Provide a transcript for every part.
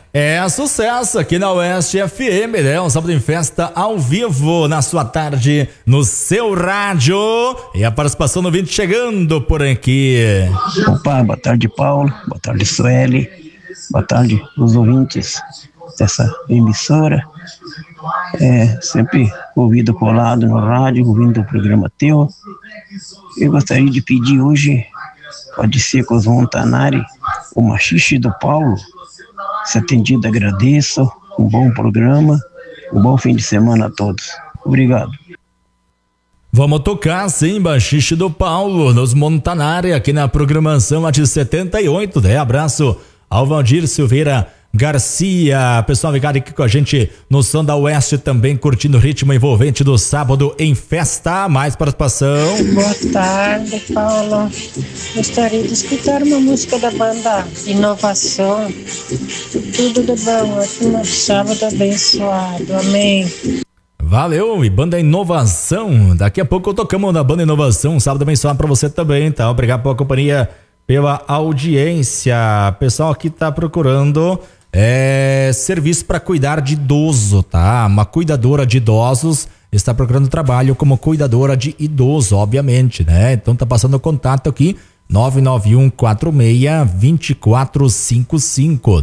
É sucesso aqui na Oeste FM, né? Um sábado em festa ao vivo na sua tarde, no seu rádio. E a participação do ouvinte chegando por aqui. Opa, boa tarde, Paulo. Boa tarde, Sueli. Boa tarde, os ouvintes dessa emissora. Sempre ouvido colado no rádio, ouvindo o programa teu. Eu gostaria de pedir hoje, pode ser com os Montanari, o Machixe do Paulo. Se atendido, agradeço. Um bom programa, um bom fim de semana a todos. Obrigado. Vamos tocar sim, Machixe do Paulo, nos Montanari, aqui na programação a de 78, né? Abraço ao Valdir Silveira Garcia, pessoal ligado aqui com a gente no Som da Oeste, também curtindo o ritmo envolvente do sábado em festa. Mais participação. Boa tarde, Paulo. Gostaria de escutar uma música da banda Inovação. Tudo de bom, ótimo sábado abençoado, amém. Valeu, e banda Inovação, daqui a pouco tocamos na banda Inovação, um sábado abençoado pra você também, tá? Obrigado pela companhia, pela audiência. Pessoal aqui tá procurando serviço para cuidar de idoso, tá? Uma cuidadora de idosos está procurando trabalho como cuidadora de idoso, obviamente, né? Então tá passando o contato aqui, 99146-2455,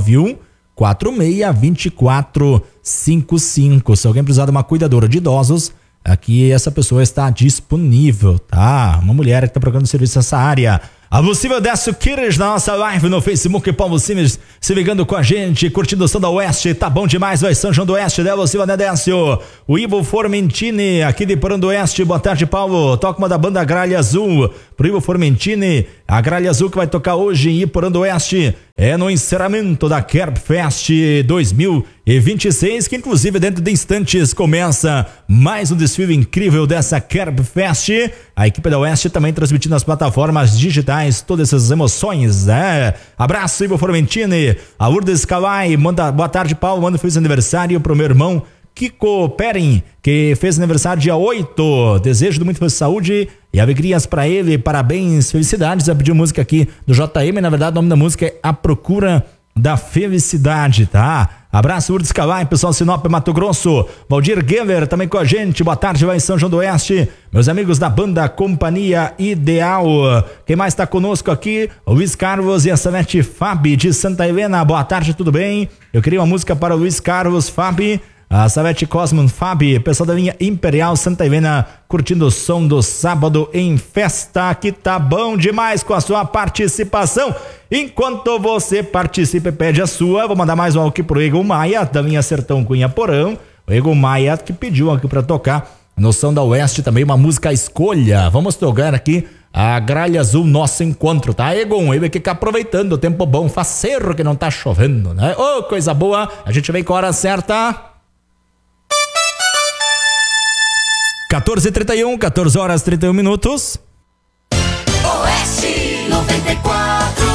99146-2455. Se alguém precisar de uma cuidadora de idosos, aqui essa pessoa está disponível, tá? Uma mulher que está procurando serviço nessa área. A Lucília Décio Quires na nossa live no Facebook, Paulo Simes se ligando com a gente, curtindo o Som da Oeste, tá bom demais, vai São João do Oeste, né, Lucília, né, Décio? O Ivo Formentini, aqui de Porão do Oeste, boa tarde, Paulo, toca uma da banda Gralha Azul, pro Ivo Formentini, a Gralha Azul que vai tocar hoje em Porão do Oeste, no encerramento da Kerb Fest 2026, que inclusive dentro de instantes começa mais um desfile incrível dessa Kerb Fest. A equipe da Oeste também transmitindo nas plataformas digitais todas essas emoções, né? Abraço, Ivo Formentini. A Lourdes Kawai manda boa tarde, Paulo, manda feliz aniversário pro meu irmão Kiko Perin, que fez aniversário dia 8. Desejo de muita saúde e alegrias pra ele, parabéns, felicidades. Eu pedi música aqui do JM, na verdade o nome da música é A Procura da Felicidade, tá? Abraço, Urdes Calai, pessoal Sinop, Mato Grosso. Valdir Geller também com a gente, boa tarde, vai em São João do Oeste. Meus amigos da banda Companhia Ideal. Quem mais tá conosco aqui? Luiz Carlos e a Sanete Fabi de Santa Helena, boa tarde, tudo bem? Eu queria uma música para o Luiz Carlos Fabi, a Savete Cosman Fabi, pessoal da linha Imperial Santa Helena, curtindo o som do sábado em festa, que tá bom demais com a sua participação. Enquanto você participa e pede a sua, vou mandar mais um aqui pro Egon Maia, da linha Sertão Cunha Porão. O Egon Maia que pediu aqui pra tocar no Som da Oeste também uma música escolha. Vamos tocar aqui a Gralha Azul, Nosso Encontro, tá, Egon? Ele que fica aproveitando o tempo bom, faceiro que não tá chovendo, né? Ô, coisa boa, a gente vem com a hora certa. 14h31, 14 horas 31 minutos. Oeste 94.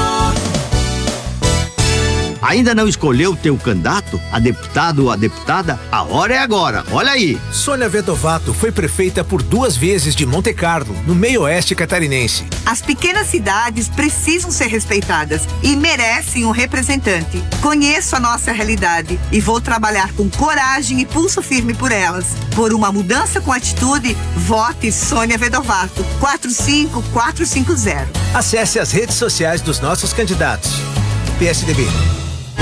Ainda não escolheu o teu candidato, a deputado ou a deputada? A hora é agora, olha aí. Sônia Vedovato foi prefeita por 2 vezes de Monte Carlo, no meio oeste catarinense. As pequenas cidades precisam ser respeitadas e merecem um representante. Conheço a nossa realidade e vou trabalhar com coragem e pulso firme por elas. Por uma mudança com atitude, vote Sônia Vedovato, 45450. Acesse as redes sociais dos nossos candidatos. PSDB.